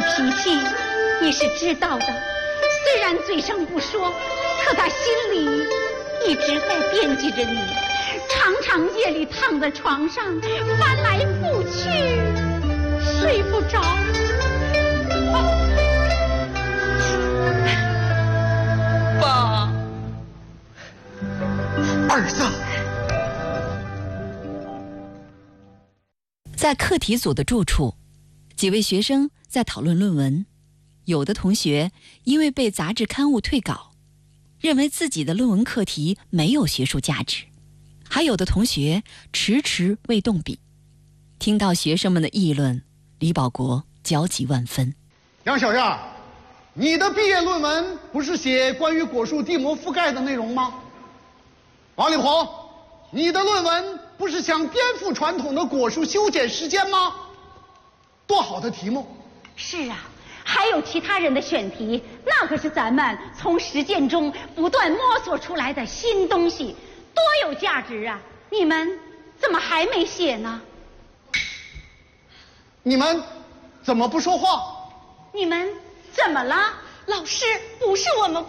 脾气你是知道的，虽然嘴上不说，可他心里一直在惦记着你，常常夜里躺在床上翻来覆去，睡不着。 爸， 儿子。 在课题组的住处，几位学生在讨论论文。有的同学因为被杂志刊物退稿，认为自己的论文课题没有学术价值，还有的同学迟迟未动笔。听到学生们的议论，李保国焦急万分。 杨小燕，你的毕业论文不是写关于果树地膜覆盖的内容吗？王立红，你的论文不是想颠覆传统的果树修剪时间吗？多好的题目！ 是啊，还有其他人的选题，那可是咱们从实践中不断摸索出来的新东西，多有价值啊！你们怎么还没写呢？ 你们怎么不说话？ 你们怎么了？ 老师，不是我们